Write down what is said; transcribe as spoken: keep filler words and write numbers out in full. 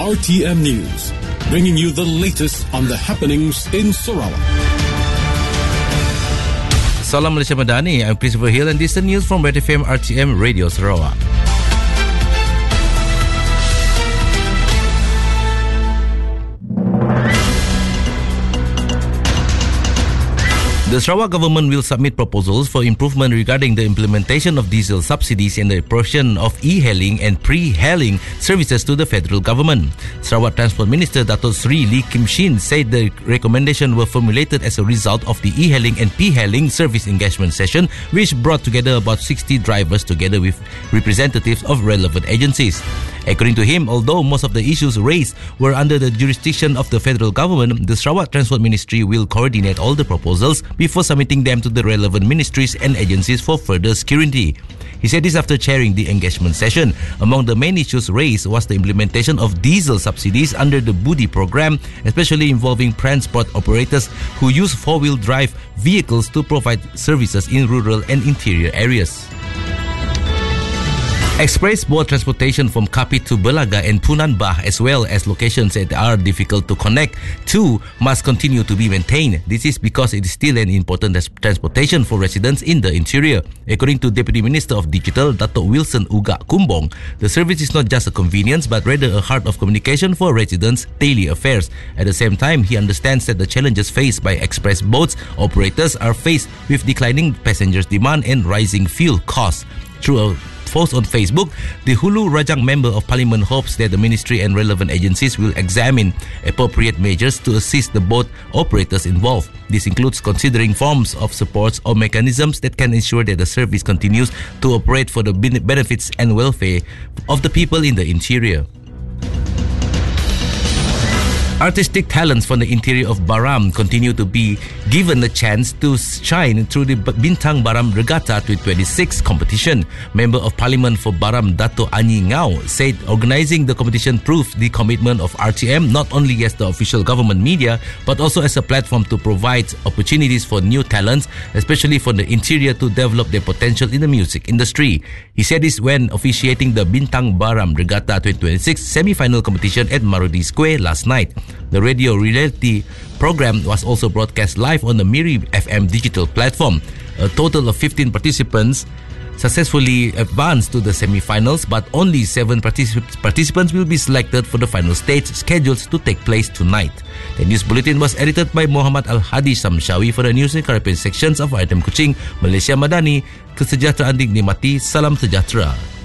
R T M News, bringing you the latest on the happenings in Sarawak. Salam Malaysia Madani, I'm Christopher Hill and this is the news from Red F M R T M Radio Sarawak. The Sarawak government will submit proposals for improvement regarding the implementation of diesel subsidies and the provision of e-hailing and pre-hailing services to the federal government. Sarawak Transport Minister Dato Sri Lee Kim Shin said the recommendation were formulated as a result of the e-hailing and pre-hailing service engagement session, which brought together about sixty drivers together with representatives of relevant agencies. According to him, although most of the issues raised were under the jurisdiction of the federal government, the Sarawak Transport Ministry will coordinate all the proposals before submitting them to the relevant ministries and agencies for further scrutiny. He said this after chairing the engagement session. Among the main issues raised was the implementation of diesel subsidies under the Budi program, especially involving transport operators who use four-wheel drive vehicles to provide services in rural and interior areas. Express boat transportation from Kapit to Belaga and Punan Bah, as well as locations that are difficult to connect to, must continue to be maintained. This is because it is still an important transportation for residents in the interior. According to Deputy Minister of Digital, Dato Wilson Ugak Kumbong, the service is not just a convenience but rather a heart of communication for residents' daily affairs. At the same time, he understands that the challenges faced by express boats operators are faced with declining passengers' demand and rising fuel costs. Through a post on Facebook, the Hulu Rajang Member of Parliament hopes that the ministry and relevant agencies will examine appropriate measures to assist the boat operators involved. This includes considering forms of supports or mechanisms that can ensure that the service continues to operate for the benefits and welfare of the people in the interior. Artistic talents from the interior of Baram continue to be given a chance to shine through the Bintang Baram Regatta twenty twenty-six competition. Member of Parliament for Baram, Dato Anyi Ngau, said organizing the competition proved the commitment of R T M not only as the official government media but also as a platform to provide opportunities for new talents, especially for the interior, to develop their potential in the music industry. He said this when officiating the Bintang Baram Regatta twenty twenty-six semi-final competition at Marudi Square last night. The radio reality program was also broadcast live on the Miri F M digital platform. A total of fifteen participants successfully advanced to the semi-finals, but only seven particip- participants will be selected for the final stage, scheduled to take place tonight. The news bulletin was edited by Muhammad Al-Hadi Samshawi for the news and current sections of R T M Kuching, Malaysia Madani. Kesejahteraan dinikmati, salam sejahtera.